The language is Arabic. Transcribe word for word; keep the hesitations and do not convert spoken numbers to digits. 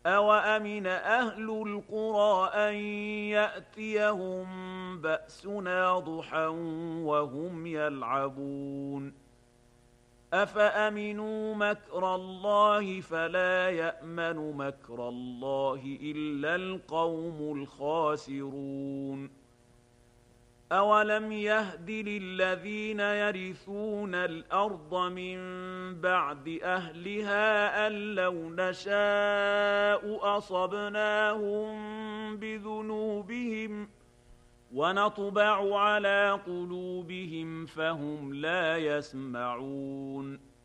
أَوَأَمِنَ أَهْلُ الْقُرَىٰ أَن يَأْتِيَهُم بَأْسُنَا ضُحًى وَهُمْ يَلْعَبُونَ أَفَأَمِنُوا مَكْرَ اللَّهِ فَلَا يَأْمَنُ مَكْرَ اللَّهِ إِلَّا الْقَوْمُ الْخَاسِرُونَ أَوَلَمْ يَهْدِ لِلَّذِينَ يَرِثُونَ الْأَرْضَ مِن بَعْدِ أَهْلِهَا أَن لَّوْ نَشَاءُ أَصَبْنَاهُم بِذُنُوبِهِمْ وَنَطْبَعُ عَلَىٰ قُلُوبِهِمْ فَهُمْ لَا يَسْمَعُونَ